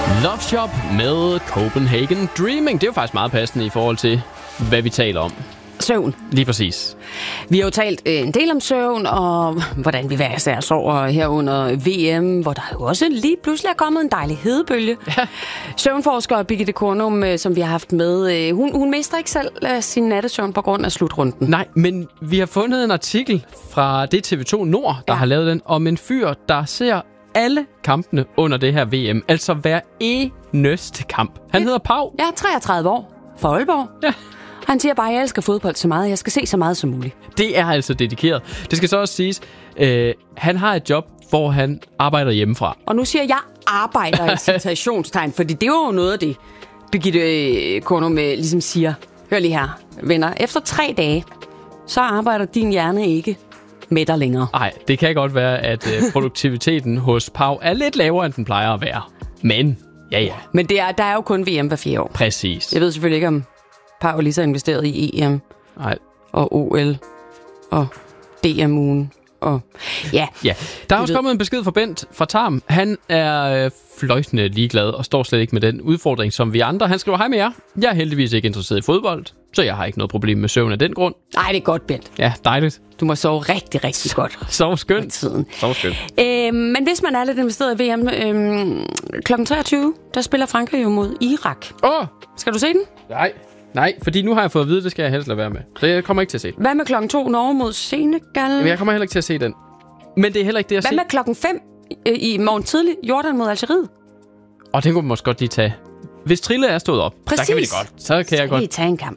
Love Shop med Copenhagen Dreaming. Det er jo faktisk meget passende i forhold til, hvad vi taler om. Søvn. Lige præcis. Vi har jo talt en del om søvn, og hvordan vi hver især sover her under VM, hvor der jo også lige pludselig er kommet en dejlig hedebølge. Ja. Søvnforsker Birgitte Kornum, som vi har haft med, hun mister ikke selv sin nattesøvn på grund af slutrunden. Nej, men vi har fundet en artikel fra det TV2 Nord, der har lavet den, om en fyr, der ser alle kampene under det her VM. Altså hver eneste kamp. Han hedder Pau. Ja, 33 år. For Aalborg. Ja. Han siger bare, at jeg elsker fodbold så meget. Jeg skal se så meget som muligt. Det er altså dedikeret. Det skal så også siges, han har et job, hvor han arbejder hjemmefra. Og nu siger jeg arbejder i citationstegn, fordi det er jo noget af det, Birgitte Kornum ligesom siger. Hør lige her, venner. Efter 3 dage, så arbejder din hjerne ikke med dig længere. Nej, det kan godt være, at produktiviteten hos Pau er lidt lavere, end den plejer at være. Men, ja. Men der er jo kun VM hver 4 år. Præcis. Jeg ved selvfølgelig ikke, om Pau lige så investeret i EM. Nej. Og OL og DM-ugen. Og ja. Der er også kommet en besked fra Bent fra Tarm. Han er fløjtende ligeglad og står slet ikke med den udfordring, som vi andre. Han skriver, hej med jer. Jeg er heldigvis ikke interesseret i fodbold, så jeg har ikke noget problem med søvn af den grund. Nej, det er godt, Bent. Ja, dejligt. Du må sove rigtig, rigtig godt. Sov skønt. Sov skønt. Men hvis man er lidt investeret i VM, kl. 23, der spiller Frankrig jo mod Irak. Skal du se den? Nej, fordi nu har jeg fået at vide, det skal jeg helst lade være med. Så jeg kommer ikke til at se den. Hvad med kl. 2, Norge mod Senegal? Men jeg kommer heller ikke til at se den. Men det er heller ikke det, jeg ser. Hvad med kl. 5 i morgen tidlig, Jordan mod Algeriet? Den kunne man måske godt lige tage. Hvis Trille er stået op, præcis, så kan vi det godt. Så kan jeg godt tage en kamp.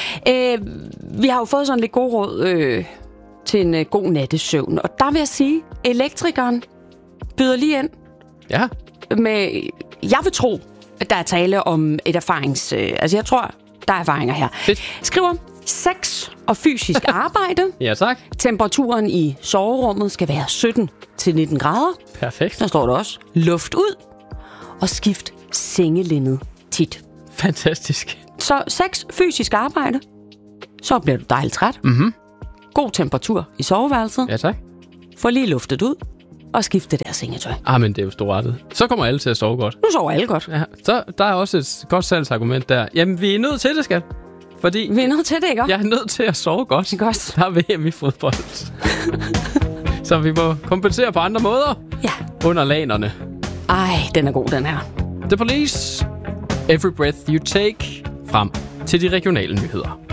Vi har jo fået sådan lidt god råd til en god nattesøvn. Og der vil jeg sige, elektrikeren byder lige ind. Ja. Jeg vil tro, at der er tale om et erfarings... altså jeg tror, der er erfaringer her. Fedt. Skriver sex og fysisk arbejde. Ja, tak. Temperaturen i soverummet skal være 17-19 grader. Perfekt. Der står der også luft ud og skift sengelindet tit. Fantastisk. Så sex, fysisk arbejde, så bliver du dejligt træt. Mm-hmm. God temperatur i soveværelset. Ja, tak. Få lige luftet ud og skifte det der sengetøj. Men det er jo storrettet. Så kommer alle til at sove godt. Nu sover alle godt. Ja, så der er også et godt salgsargument der. Jamen, vi er nødt til det, skat. Fordi vi er nødt til det, ikke? Jeg er nødt til at sove godt. Godt. Der er VM i fodbold. Så vi må kompensere på andre måder. Ja. Under lanerne. Den er god, den her. The Police. Every Breath You Take. Frem til de regionale nyheder.